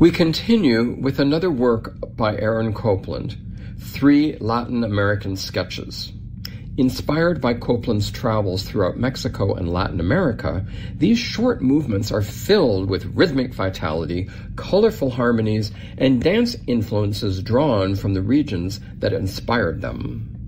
We continue with another work by Aaron Copland, 3 Latin American sketches. Inspired by Copland's travels throughout Mexico and Latin America, these short movements are filled with rhythmic vitality, colorful harmonies, and dance influences drawn from the regions that inspired them.